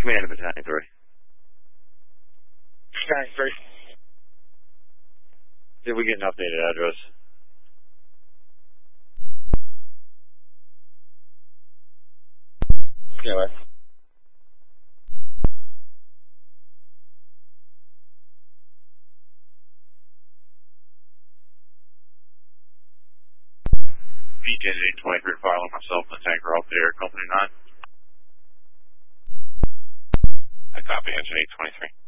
Command of Battalion 3. Battalion 3. Did we get an updated address? Anyway. PJ 823 following myself and the tanker off the air, company 9. I copy, engine 823.